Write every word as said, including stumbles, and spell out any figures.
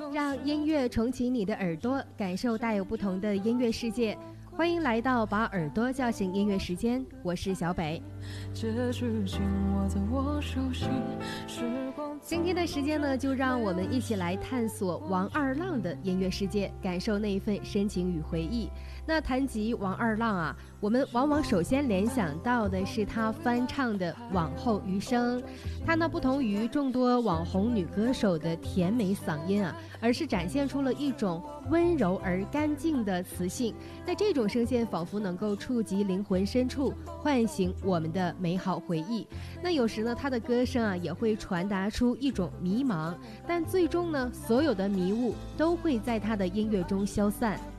让音乐重启你的耳朵，感受带有不同的音乐世界。欢迎来到把耳朵叫醒音乐时间，我是小北。今天的时间呢，就让我们一起来探索王二浪的音乐世界，感受那一份深情与回忆。那谈及王二浪啊，我们往往首先联想到的是他翻唱的《往后余生》。他呢，不同于众多网红女歌手的甜美嗓音啊，而是展现出了一种温柔而干净的磁性。那这种声线仿佛能够触及灵魂深处，唤醒我们的美好回忆。那有时呢，他的歌声啊，也会传达出一种迷茫，但最终呢，所有的迷雾都会在他的音乐中消散。